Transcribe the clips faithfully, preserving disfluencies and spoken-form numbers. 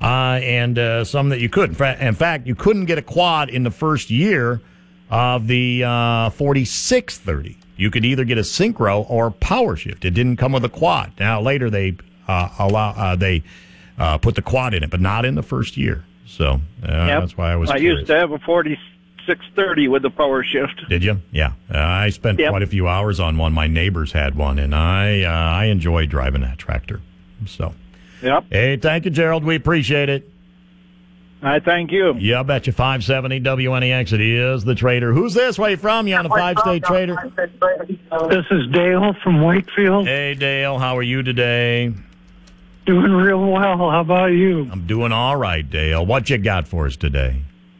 uh, and uh, some that you couldn't. In fact, you couldn't get a quad in the first year of the uh, forty-six thirty. You could either get a synchro or power shift. It didn't come with a quad. Now later they uh, allow uh, they uh, put the quad in it, but not in the first year. So uh, yep. That's why I was. I curious. used to have a forty-six thirty with the power shift. Did you? Yeah, uh, I spent yep. quite a few hours on one. My neighbors had one, and I uh, I enjoyed driving that tractor. So, yep. Hey, thank you, Gerald. We appreciate it. I thank you. Yeah, I bet you five seventy W N E X. It is the Trader. Who's this? Where you from? You on the Five State Trader? This is Dale from Wakefield. Hey, Dale. How are you today? Doing real well. How about you? I'm doing all right, Dale. What you got for us today?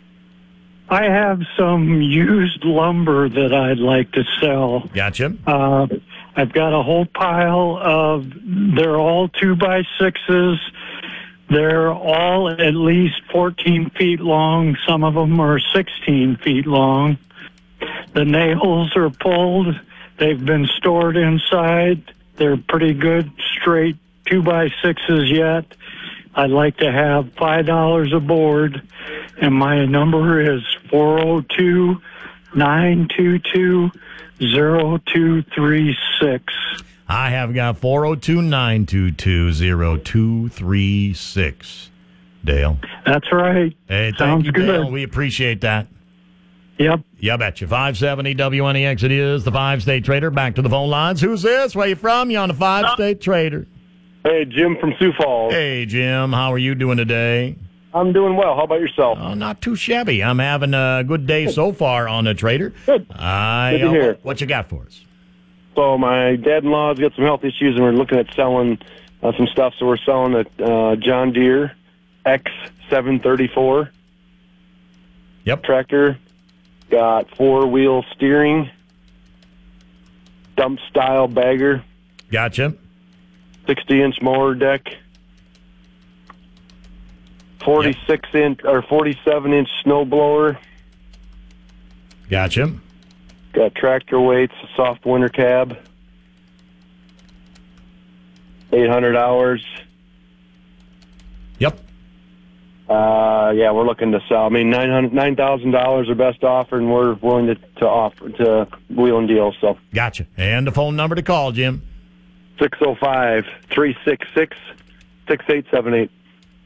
I have some used lumber that I'd like to sell. Gotcha. Uh, I've got a whole pile of, they're all two by sixes. They're all at least fourteen feet long. Some of them are sixteen feet long. The nails are pulled. They've been stored inside. They're pretty good, straight two by sixes yet. I'd like to have five dollars a board, and my number is four oh two, nine two two, oh two three six. I have got four oh two, nine two two, oh two three six. Dale. That's right. Hey, thank Sounds you, good. Dale. We appreciate that. Yep. Yeah, bet you. five seventy W N E X. It is the Five State Trader. Back to the phone lines. Who's this? Where you from? You on the Five State Trader? Hey, Jim from Sioux Falls. Hey, Jim. How are you doing today? I'm doing well. How about yourself? Oh, not too shabby. I'm having a good day so far on the Trader. Good. I, good to uh, hear. What you got for us? So my dad-in-law's got some health issues, and we're looking at selling uh, some stuff. So we're selling a uh, John Deere X seven thirty-four Yep. tractor. Got four-wheel steering, dump-style bagger. Gotcha. sixty-inch mower deck, forty-six inch or forty-seven inch snow blower. Gotcha. Got tractor weights, a soft winter cab, eight hundred hours. Yep. Uh, yeah, we're looking to sell. I mean, nine hundred, nine thousand dollars our best offer, and we're willing to, to offer to wheel and deal. So. Gotcha. And the phone number to call, Jim. six oh five, three six six, six eight seven eight.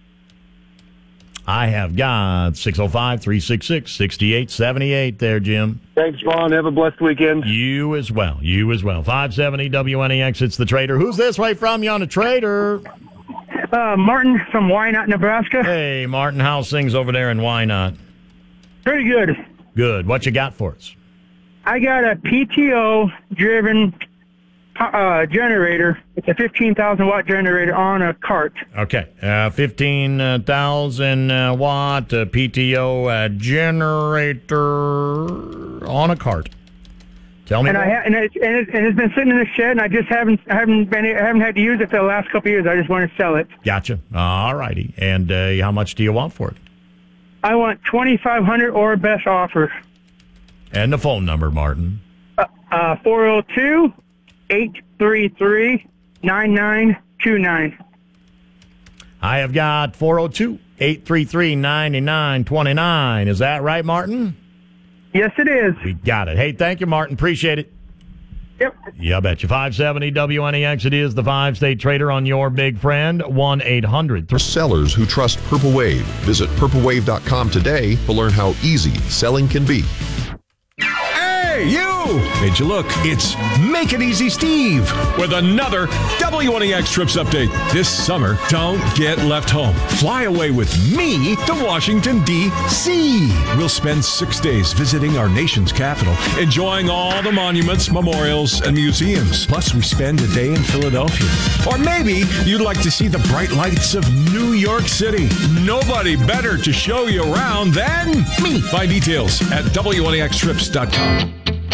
I have got six oh five, three six six, six eight seven eight there, Jim. Thanks, Vaughn. Have a blessed weekend. You as well. You as well. five seventy W N E X, it's the Trader. Who's this way from? You on the Trader? Uh, Martin from Wynot, Nebraska. Hey, Martin. How's things over there in Wynot? Pretty good. Good. What you got for us? I got a P T O-driven uh, generator. It's a fifteen thousand watt generator on a cart. Okay. Uh, fifteen thousand uh, watt uh, P T O uh, generator on a cart. Tell me and more. I ha- and, it, and, it, and it's been sitting in the shed, and I just haven't I haven't been I haven't had to use it for the last couple of years. I just want to sell it. Gotcha. All righty. And uh, how much do you want for it? I want twenty-five hundred or best offer. And the phone number, Martin. Uh, uh, four oh two, eight three three, nine nine two nine. I have got four oh two, eight three three, nine nine two nine. Is that right, Martin? Yes, it is. We got it. Hey, thank you, Martin. Appreciate it. Yep. Yeah, bet you. five seventy W N E X. It is the Five State Trader on your big friend. one eight hundred For sellers who trust Purple Wave, visit purple wave dot com today to learn how easy selling can be. Hey, you! Made you look. It's Make It Easy Steve with another W N E X Trips update. This summer, don't get left home. Fly away with me to Washington, D C We'll spend six days visiting our nation's capital, enjoying all the monuments, memorials, and museums. Plus, we spend a day in Philadelphia. Or maybe you'd like to see the bright lights of New York City. Nobody better to show you around than me. Find details at W N E X trips dot com.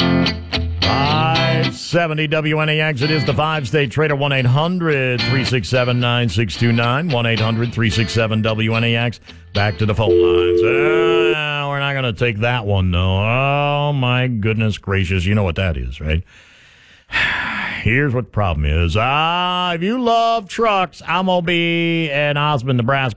five seventy W N E X. It is the Five State Trader. one eight hundred, three six seven, nine six two nine. one eight hundred, three six seven, W N E X. Back to the phone lines. Uh, we're not going to take that one, though. Oh, my goodness gracious. You know what that is, right? Here's what the problem is. Ah, uh, if you love trucks, I'm going to be in Osmond, Nebraska